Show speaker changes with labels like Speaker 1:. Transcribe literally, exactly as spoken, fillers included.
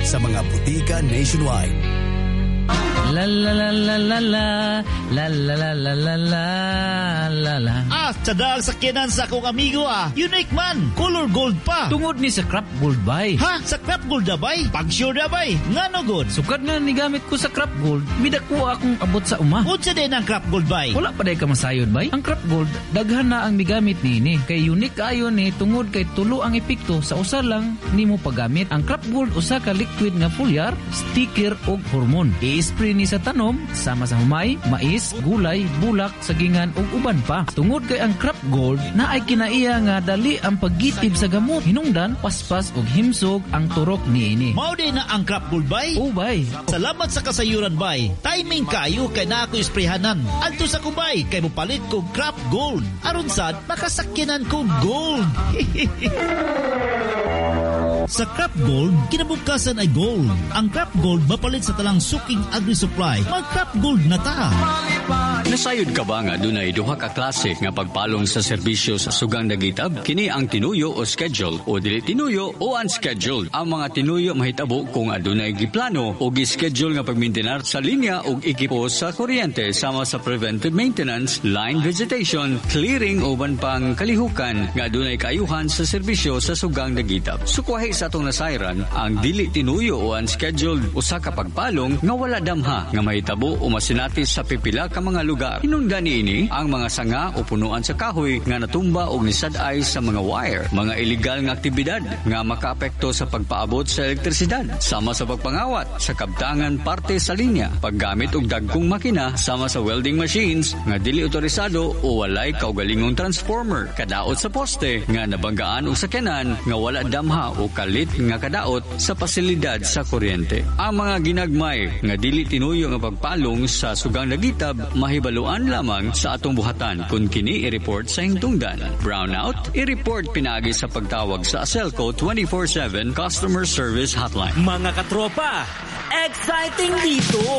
Speaker 1: sa mga butika nationwide.
Speaker 2: La la la la la la la la la la la la la la.
Speaker 3: Ah, tsadal sakyanan sa akong amigo ah. Unique man, color gold pa.
Speaker 2: Tungod ni sa Crop Gold bay.
Speaker 3: Ha? Sa Crop Gold na bay? Pag sure na bay? Nga no good?
Speaker 2: Sukad nga ni gamit ko sa Crop Gold, midako akong abot sa uma.
Speaker 3: Unsa din ang Crop Gold bay?
Speaker 2: Wala pa day ka masayod bay. Ang Crop Gold, daghan na ang migamit ni ini. Kay unique kayo ni tungod kay tulo ang epekto sa usa lang nimo paggamit. Ang Crop Gold usa ka liquid nga foliar, sticker ug hormone. I-spray ni sa tanom sama sa humay, mais, gulay, bulak, sagingan ug uban pa. Tungod kay ang Crop Gold na ay kinaiya nga dali ang paggitib sa gamot, hinungdan, paspas ug himsog ang turok niini.
Speaker 3: Mao din na ang Crop Gold bay?
Speaker 2: O bay.
Speaker 3: Salamat sa kasayuran bay. Timing kayo kay na ako isprehanan. Adto sa kubay kay mupalit ko Crop Gold. Aron sad makasakyanan ko gold. Sa Crop Gold, kinabukasan ay gold. Ang Crop Gold mapalit sa talang suking agri-supply. Mag-Crop Gold na ta.
Speaker 4: Nasayod ka ba nga dunay duha ka klase nga pagpalong sa serbisyo sa sugang nagitab? Kini ang tinuyo o schedule o dili tinuyo o unscheduled. Ang mga tinuyo mahitabo kung adunay giplano o gi-schedule nga pagmaintenar sa linya o ekipo sa kuryente sama sa preventive maintenance, line visitation, clearing uban pang kalihukan nga adunay kaayuhan sa serbisyo sa sugang nagitab. Sukwahi sa atong nasayran ang dili tinuyo o unscheduled usa ka pagpalong nga wala damha nga mahitabo o masinati sa pipila ka mga lugar. Hinungdan niini ang mga sanga o punuan sa kahoy nga natumba o nisad-ay sa mga wire, mga illegal nga aktibidad nga makaapekto sa pagpaabot sa elektrisidad, sama sa pagpangawat sa kabtangan parte sa linya, paggamit og dagkong makina sama sa welding machines nga dili otorisado o walay kaugalingong transformer, kadaot sa poste nga nabanggaan og sakyanan nga wala damha o kalit nga kadaot sa pasilidad sa kuryente. Ang mga ginagmay nga dili tinuyo nga pagpalong sa sugang nagitab mahibaluan lamang sa atong buhatan kung kini i-report sa hingtungdan. Brownout, i-report pinaagi sa pagtawag sa Aselco twenty-four seven Customer Service Hotline.
Speaker 5: Mga katropa, exciting dito!